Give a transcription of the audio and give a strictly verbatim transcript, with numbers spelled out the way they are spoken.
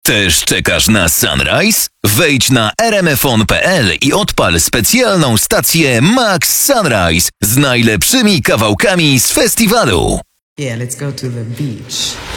Też czekasz na Sunrise? Wejdź na r m f on kropka p l i odpal specjalną stację Max Sunrise z najlepszymi kawałkami z festiwalu. Yeah, let's go to the beach.